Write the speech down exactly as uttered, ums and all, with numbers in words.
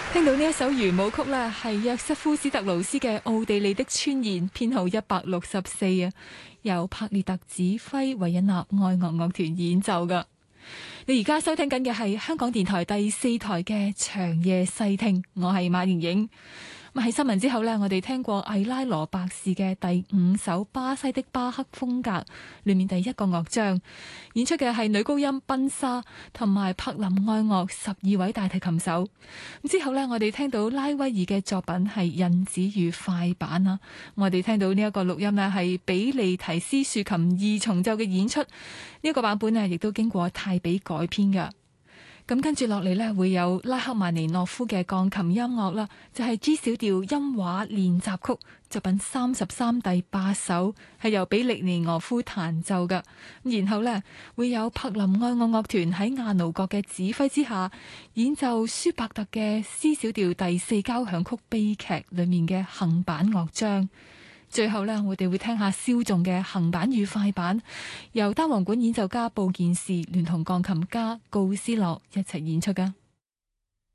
聽到呢一首圓舞曲呢，係約瑟夫斯特勞斯嘅奧地利的宣言，編號一百六十四啊，由帕列特指揮維也納愛樂樂團演奏噶。你而家收聽緊嘅係香港電台第四台嘅長夜細聽，我係馬盈盈。咁喺新聞之後呢，我哋聽過艾拉羅伯士嘅第五首巴西的巴赫風格裏面第一個樂章，演出嘅係女高音賓莎同埋柏林愛樂十二位大提琴手。咁之後呢，我哋聽到拉威爾嘅作品係印子與快板啊，我哋聽到呢一個錄音呢係比利提斯豎琴二重奏嘅演出，呢、這、一個版本呢亦都經過泰比改編㗎。咁跟住落嚟呢，會有拉赫曼尼諾夫嘅鋼琴音樂啦，就係、是、G 小調音畫練習曲作品三十三第八首，係由比利尼俄夫彈奏嘅。然後呢，會有柏林愛樂樂團喺亞奴國嘅指揮之下演奏舒伯特嘅 C 小調第四交響曲悲劇裏面嘅行板樂章。最後呢，我哋會聽下蕭仲嘅行板與快板，由單簧管演奏家布健士聯同鋼琴家告斯洛一齊演出㗎。